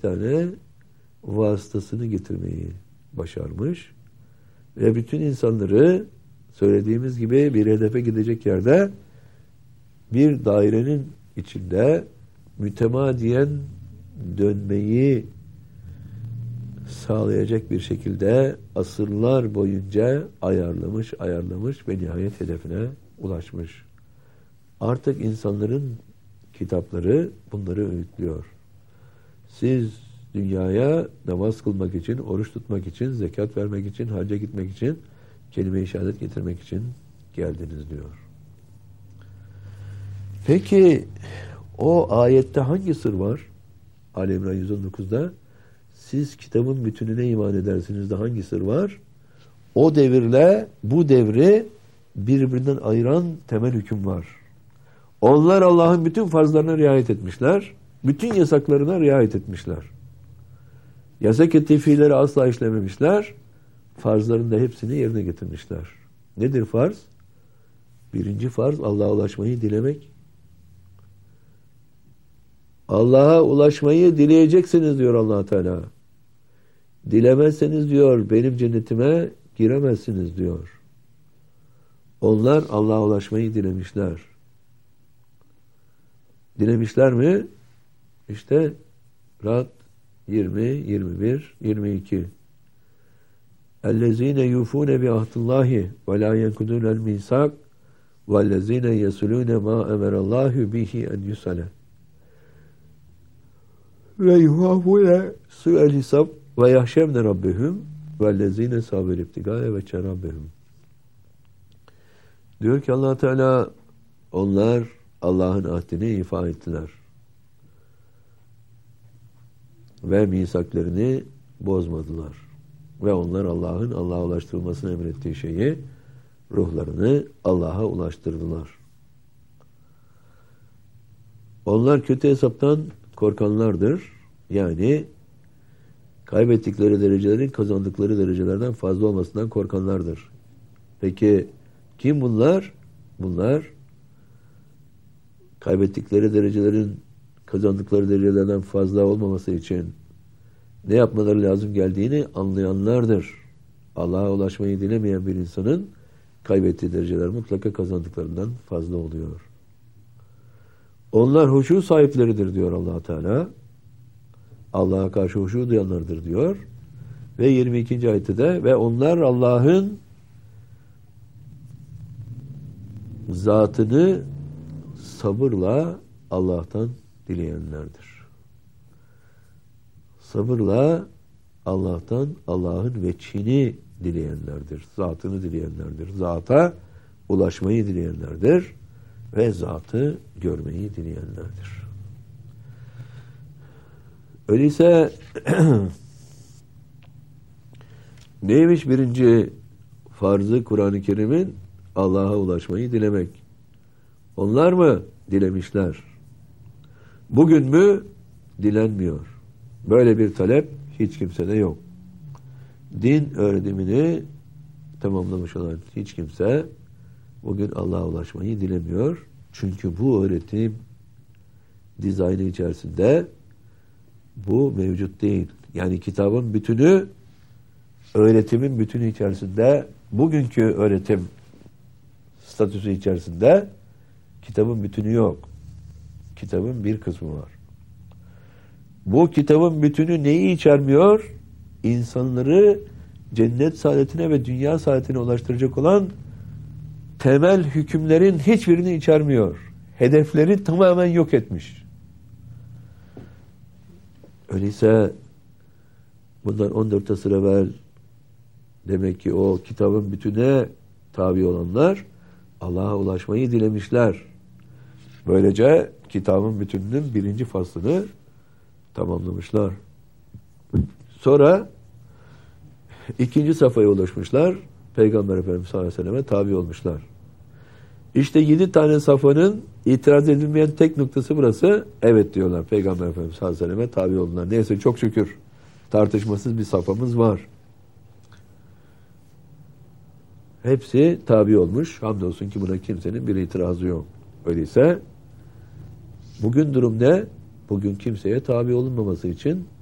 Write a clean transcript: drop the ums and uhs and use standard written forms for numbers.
tane vasıtasını getirmeyi başarmış. Ve bütün insanları söylediğimiz gibi bir hedefe gidecek yerde bir dairenin içinde mütemadiyen dönmeyi sağlayacak bir şekilde asırlar boyunca ayarlamış ve nihayet hedefine ulaşmış. Artık insanların kitapları bunları öğütlüyor. Siz dünyaya namaz kılmak için, oruç tutmak için, zekat vermek için, hacca gitmek için, kelime-i şehadet getirmek için geldiniz diyor. Peki o ayette hangi sır var? Ali İmran 119'da siz kitabın bütününe iman edersiniz de hangi sır var? O devirle bu devri birbirinden ayıran temel hüküm var. Onlar Allah'ın bütün farzlarına riayet etmişler. Bütün yasaklarına riayet etmişler. Yasak ettiği fiilleri asla işlememişler. Farzların da hepsini yerine getirmişler. Nedir farz? Birinci farz Allah'a ulaşmayı dilemek. Allah'a ulaşmayı dileyeceksiniz diyor Allah Teala. Dilemezseniz diyor benim cennetime giremezsiniz diyor. Onlar Allah'a ulaşmayı dilemişler. Dilemişler mi? İşte Ra'd 20, 21, 22. اَلَّذ۪ينَ يُوفُونَ بِعَهْدِ اللّٰهِ وَلَا يَنْكُدُونَ الْمِيثَاقَ وَالَّذ۪ينَ يَصِلُونَ مَا أَمَرَ اللّٰهُ بِهِ أَنْ يُصَلَ وَيُخَافُونَ سُوءَ الْحِسَابِ وَيَخْشَوْنَ رَبَّهُمْ وَالَّذ۪ينَ صَبَرُوا ابْتِغَاءَ وَجْهِ رَبِّهِمْ. Diyor ki Allah Teala onlar Allah'ın ahdini ifa ettiler. Ve misaklarını bozmadılar. Ve onlar Allah'ın Allah'a ulaştırılmasını emrettiği şeyi, ruhlarını Allah'a ulaştırdılar. Onlar kötü hesaptan korkanlardır. Yani kaybettikleri derecelerin kazandıkları derecelerden fazla olmasından korkanlardır. Peki kim bunlar? Bunlar kaybettikleri derecelerin kazandıkları derecelerden fazla olmaması için ne yapmaları lazım geldiğini anlayanlardır. Allah'a ulaşmayı dilemeyen bir insanın kaybettiği dereceler mutlaka kazandıklarından fazla oluyor. Onlar huşu sahipleridir diyor Allah Teala. Allah'a karşı huşu duyanlardır diyor. Ve 22. ayette de ve onlar Allah'ın zatını sabırla Allah'tan dileyenlerdir. Sabırla Allah'tan Allah'ın veçhini dileyenlerdir. Zatını dileyenlerdir. Zata ulaşmayı dileyenlerdir. Ve zatı görmeyi dileyenlerdir. Öyleyse neymiş birinci farzı Kur'an-ı Kerim'in? Allah'a ulaşmayı dilemek. Onlar mı dilemişler? Bugün mü? Dilenmiyor. Böyle bir talep hiç kimsede yok. Din öğretimini tamamlamış olan hiç kimse bugün Allah'a ulaşmayı dilemiyor. Çünkü bu öğretim dizaynı içerisinde bu mevcut değil. Yani kitabın bütünü, öğretimin bütünü içerisinde, bugünkü öğretim statüsü içerisinde kitabın bütünü yok. Kitabın bir kısmı var. Bu kitabın bütünü neyi içermiyor? İnsanları cennet saadetine ve dünya saadetine ulaştıracak olan temel hükümlerin hiçbirini içermiyor. Hedefleri tamamen yok etmiş. Öyleyse bundan 14 asır evvel demek ki o kitabın bütüne tabi olanlar Allah'a ulaşmayı dilemişler. Böylece kitabın bütününün birinci faslını tamamlamışlar. Sonra ikinci safhaya ulaşmışlar. Peygamber Efendimiz sallallahu aleyhi ve selleme tabi olmuşlar. İşte 7 tane safhanın itiraz edilmeyen tek noktası burası. Evet diyorlar. Peygamber Efendimiz sallallahu aleyhi ve selleme tabi oldular. Neyse çok şükür tartışmasız bir safhamız var. Hepsi tabi olmuş. Hamdolsun ki buna kimsenin bir itirazı yok. Öyleyse bugün durum ne? Bugün kimseye tabi olunmaması için